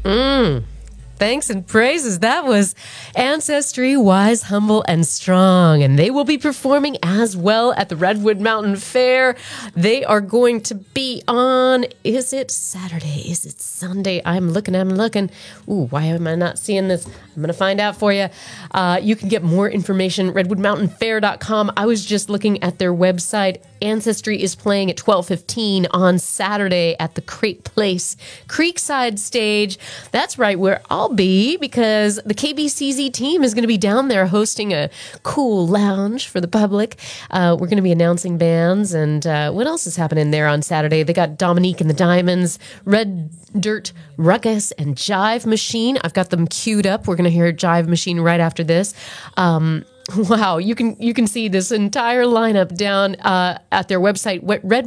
Thanks and praises. That was Ancestry, Wise, Humble, and Strong. And they will be performing as well at the Redwood Mountain Fair. They are going to be on, is it Saturday? Is it Sunday? I'm looking. Ooh, why am I not seeing this? I'm going to find out for you. You can get more information, redwoodmountainfair.com. I was just looking at their website. Ancestry is playing at 12:15 on Saturday at the Crate Place Creekside stage. That's right, where I'll be, because the KBCZ team is going to be down there hosting a cool lounge for the public. We're going to be announcing bands, and what else is happening there on Saturday? They got Dominique and the Diamonds, Red Dirt Ruckus, and Jive Machine. I've got them queued up. We're going to hear Jive Machine right after this. Wow, you can see this entire lineup down at their website,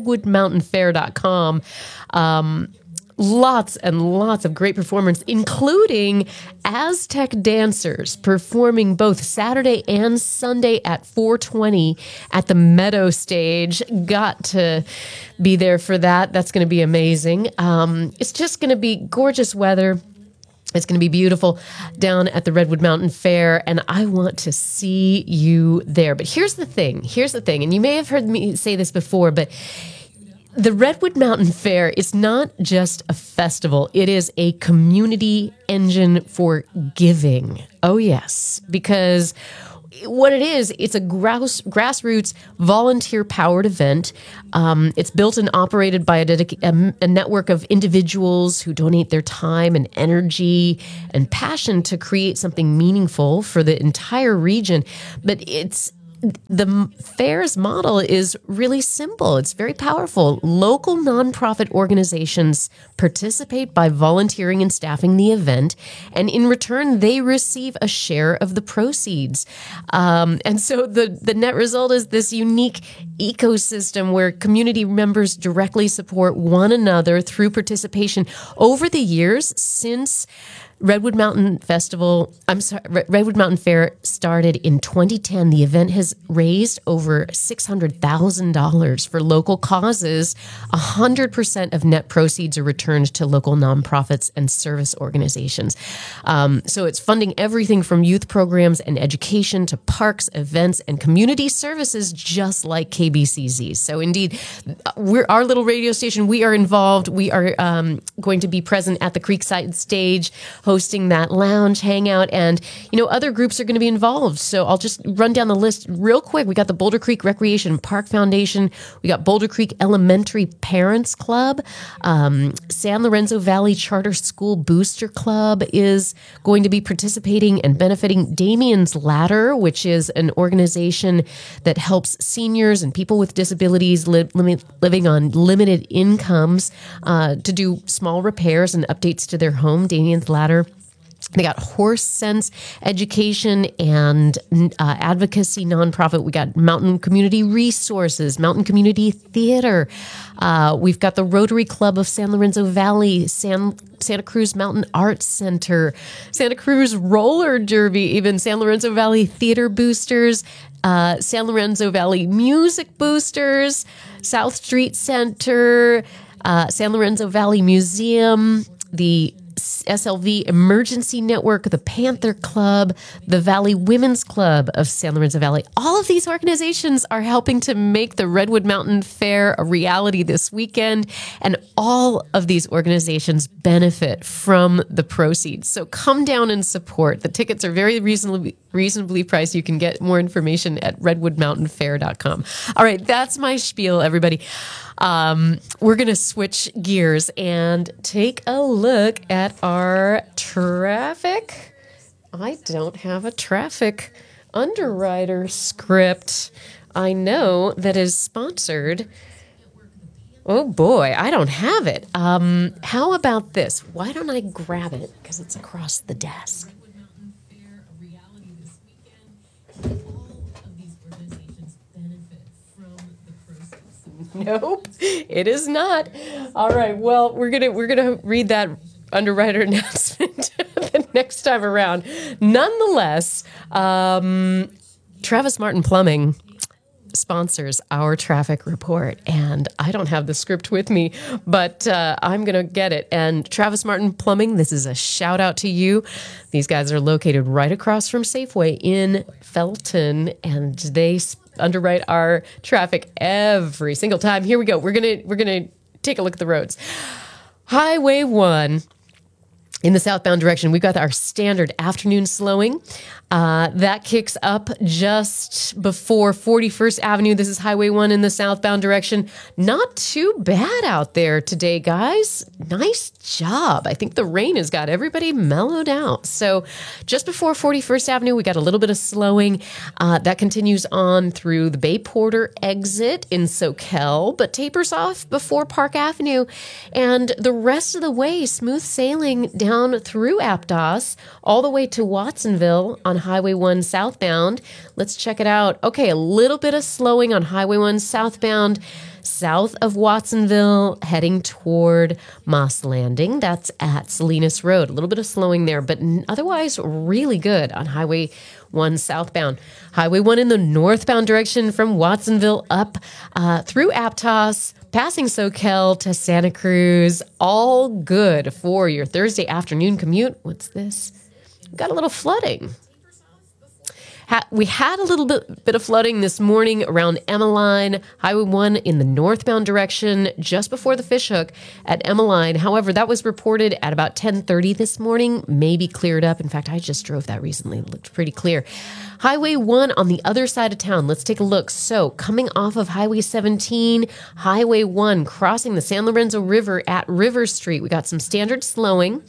redwoodmountainfair.com. Lots and lots of great performance, including Aztec dancers performing both Saturday and Sunday at 4:20 at the Meadow Stage. Got to be there for that. That's going to be amazing. It's just going to be gorgeous weather. It's going to be beautiful down at the Redwood Mountain Fair, and I want to see you there. But here's the thing, and you may have heard me say this before, but the Redwood Mountain Fair is not just a festival. It is a community engine for giving. Oh, yes, because what it is, it's a grassroots volunteer-powered event. It's built and operated by a network of individuals who donate their time and energy and passion to create something meaningful for the entire region. But the fair's model is really simple. It's very powerful. Local nonprofit organizations participate by volunteering and staffing the event, and in return, they receive a share of the proceeds. And so the net result is this unique ecosystem where community members directly support one another through participation. Over the years, since Redwood Mountain Fair started in 2010. The event has raised over $600,000 for local causes. 100% of net proceeds are returned to local nonprofits and service organizations. So it's funding everything from youth programs and education to parks, events, and community services, just like KBCZ. So indeed, our little radio station, we are involved. We are going to be present at the Creekside stage, hosting that lounge hangout, and other groups are going to be involved. So I'll just run down the list real quick. We got the Boulder Creek Recreation Park Foundation. We got Boulder Creek Elementary Parents Club. San Lorenzo Valley Charter School Booster Club is going to be participating and benefiting. Damien's Ladder, which is an organization that helps seniors and people with disabilities living on limited incomes to do small repairs and updates to their home. Damien's Ladder. They got Horse Sense Education and Advocacy Nonprofit. We got Mountain Community Resources, Mountain Community Theater. We've got the Rotary Club of San Lorenzo Valley, Santa Cruz Mountain Arts Center, Santa Cruz Roller Derby, even San Lorenzo Valley Theater Boosters, San Lorenzo Valley Music Boosters, South Street Center, San Lorenzo Valley Museum, the SLV Emergency Network, the Panther Club, the Valley Women's Club of San Lorenzo Valley. All of these organizations are helping to make the Redwood Mountain Fair a reality this weekend, and all of these organizations benefit from the proceeds. So come down and support. The tickets are very reasonably priced. You can get more information at redwoodmountainfair.com. All right, that's my spiel, everybody. We're going to switch gears and take a look at our traffic. I don't have a traffic underwriter script. I know that is sponsored. Oh boy, I don't have it. How about this? Why don't I grab it? Because it's across the desk. Nope, it is not. All right. Well, we're gonna read that underwriter announcement the next time around. Nonetheless, Travis Martin Plumbing sponsors our traffic report. And I don't have the script with me, but I'm going to get it. And Travis Martin Plumbing, this is a shout out to you. These guys are located right across from Safeway in Felton, and they underwrite our traffic every single time. Here we go. We're gonna take a look at the roads. Highway 1. In the southbound direction, we've got our standard afternoon slowing. That kicks up just before 41st Avenue. This is Highway 1 in the southbound direction. Not too bad out there today, guys. Nice job. I think the rain has got everybody mellowed out. So just before 41st Avenue, we got a little bit of slowing. That continues on through the Bay Porter exit in Soquel, but tapers off before Park Avenue. And the rest of the way, smooth sailing down through Aptos, all the way to Watsonville on Highway 1 southbound. Let's check it out. Okay, a little bit of slowing on Highway 1 southbound, south of Watsonville, heading toward Moss Landing. That's at Salinas Road. A little bit of slowing there, but otherwise really good on Highway 1 southbound. Highway 1 in the northbound direction from Watsonville up through Aptos, passing Soquel to Santa Cruz. All good for your Thursday afternoon commute. What's this? We've got a little flooding. We had a little bit of flooding this morning around Emmeline, Highway 1 in the northbound direction, just before the Fishhook at Emmeline. However, that was reported at about 10:30 this morning, maybe cleared up. In fact, I just drove that recently. It looked pretty clear. Highway 1 on the other side of town. Let's take a look. So coming off of Highway 17, Highway 1, crossing the San Lorenzo River at River Street. We got some standard slowing.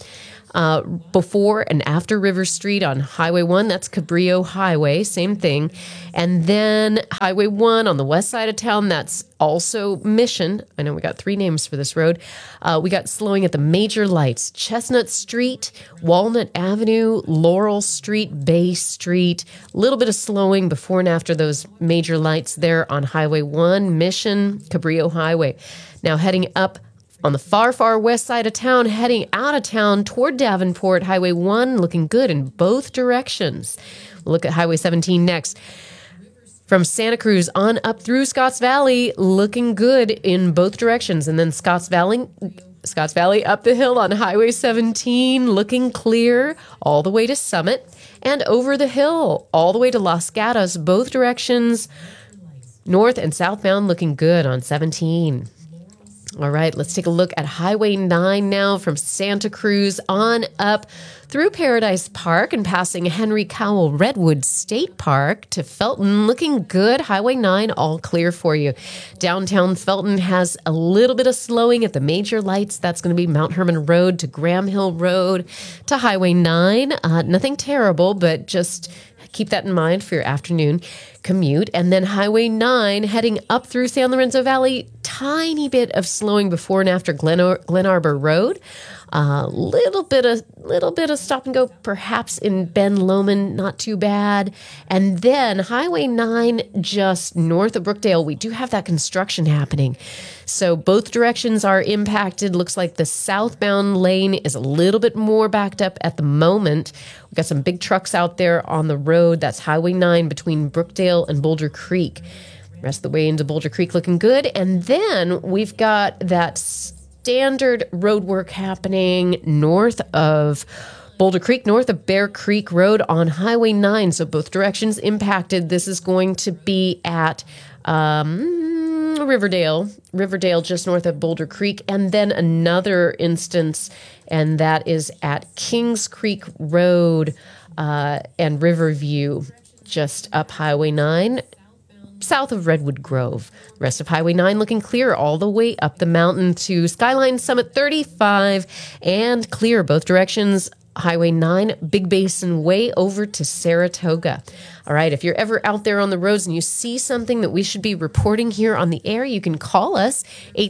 Before and after River Street on Highway 1, that's Cabrillo Highway, same thing. And then Highway 1 on the west side of town, that's also Mission. I know we got 3 names for this road. We got slowing at the major lights, Chestnut Street, Walnut Avenue, Laurel Street, Bay Street. A little bit of slowing before and after those major lights there on Highway 1, Mission, Cabrillo Highway. Now heading up on the far, far west side of town, heading out of town toward Davenport, Highway 1 looking good in both directions. We'll look at Highway 17 next. From Santa Cruz on up through Scotts Valley, looking good in both directions. And then Scotts Valley up the hill on Highway 17, looking clear all the way to Summit. And over the hill all the way to Los Gatos, both directions, north and southbound, looking good on 17. All right, let's take a look at Highway 9 now from Santa Cruz on up through Paradise Park and passing Henry Cowell Redwood State Park to Felton. Looking good. Highway 9 all clear for you. Downtown Felton has a little bit of slowing at the major lights. That's going to be Mount Herman Road to Graham Hill Road to Highway 9. Nothing terrible, but just keep that in mind for your afternoon commute. And then Highway 9 heading up through San Lorenzo Valley, tiny bit of slowing before and after Glen Arbor Road. Little bit of stop and go perhaps in Ben Lomond, not too bad. And then Highway 9 just north of Brookdale, we do have that construction happening. So both directions are impacted. Looks like the southbound lane is a little bit more backed up at the moment. We've got some big trucks out there on the road. That's Highway 9 between Brookdale and Boulder Creek. Rest of the way into Boulder Creek looking good. And then we've got that standard road work happening north of Boulder Creek, north of Bear Creek Road on Highway 9. So both directions impacted. This is going to be at Riverdale just north of Boulder Creek. And then another instance, and that is at Kings Creek Road and Riverview, just up Highway 9. South of Redwood Grove. The rest of Highway 9 looking clear all the way up the mountain to Skyline Summit 35 and clear both directions. Highway 9, Big Basin way over to Saratoga. All right, if you're ever out there on the roads and you see something that we should be reporting here on the air, you can call us,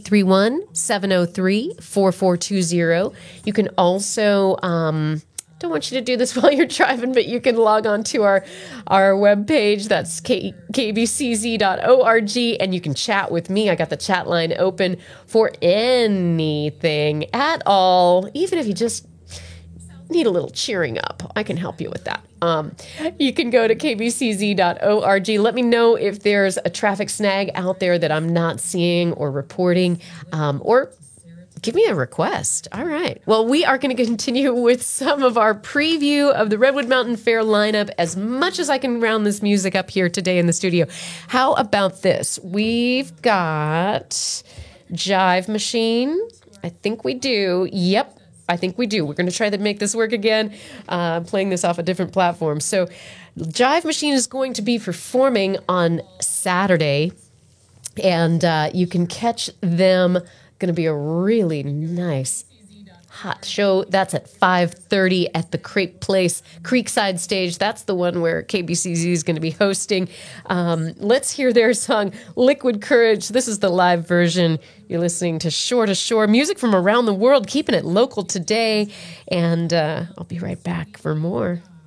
831-703-4420. You can also don't want you to do this while you're driving, but you can log on to our webpage. That's kbcz.org, and you can chat with me. I got the chat line open for anything at all, even if you just need a little cheering up, I can help you with that. You can go to kbcz.org. Let me know if there's a traffic snag out there that I'm not seeing or reporting, or give me a request. All right. Well, we are going to continue with some of our preview of the Redwood Mountain Fair lineup as much as I can round this music up here today in the studio. How about this? We've got Jive Machine. I think we do. Yep. I think we do. We're going to try to make this work again, playing this off a different platform. So Jive Machine is going to be performing on Saturday, and you can catch them. Going to be a really nice, hot show. That's at 5:30 at the Crepe Place Creekside Stage. That's the one where KBCZ is going to be hosting. Let's hear their song, Liquid Courage. This is the live version. You're listening to Shore to Shore, music from around the world, keeping it local today. And I'll be right back for more.